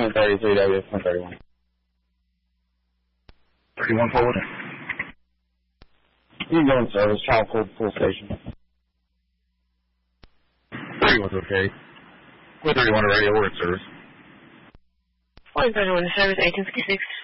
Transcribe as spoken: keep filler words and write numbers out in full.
one thirty-three, W S one thirty-one. thirty-one forward. You can go in service, child full, full station. thirty-one's okay. four thirty-one radio, we're in service. four thirty-one service, eighteen sixty-six.